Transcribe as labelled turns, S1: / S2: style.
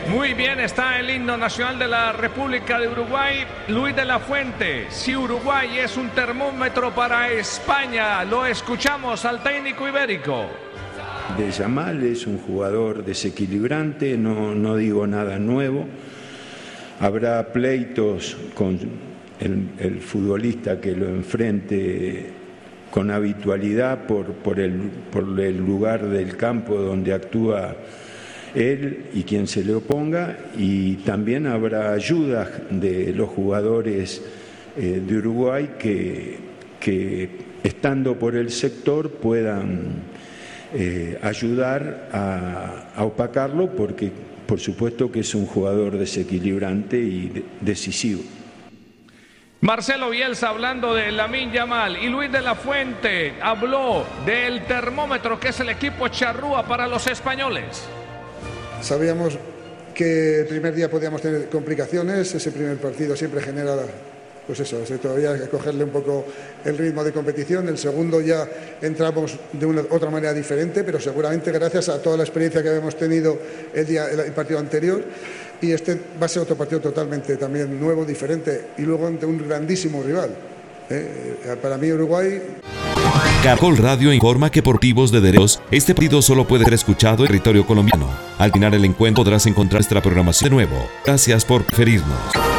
S1: Muy bien, está el himno nacional de la República de Uruguay. Luis de la Fuente, si Uruguay es un termómetro para España, lo escuchamos al técnico ibérico.
S2: De Yamal es un jugador desequilibrante, no digo nada nuevo. Habrá pleitos con el futbolista que lo enfrente con habitualidad por el lugar del campo donde actúa él y quien se le oponga, y también habrá ayudas de los jugadores de Uruguay que estando por el sector puedan ayudar a opacarlo, porque por supuesto que es un jugador desequilibrante y decisivo.
S1: Marcelo Bielsa hablando de Lamine Yamal, y Luis de la Fuente habló del termómetro que es el equipo charrúa para los españoles.
S3: Sabíamos que el primer día podíamos tener complicaciones, ese primer partido siempre genera, pues eso, todavía hay que cogerle un poco el ritmo de competición. El segundo ya entramos de otra manera diferente, pero seguramente gracias a toda la experiencia que habíamos tenido el partido anterior, y este va a ser otro partido totalmente también nuevo, diferente, y luego ante un grandísimo rival. Para mí Uruguay...
S4: Caracol Radio informa que por motivos de derechos, este partido solo puede ser escuchado en territorio colombiano. Al final el encuentro podrás encontrar nuestra programación de nuevo. Gracias por preferirnos.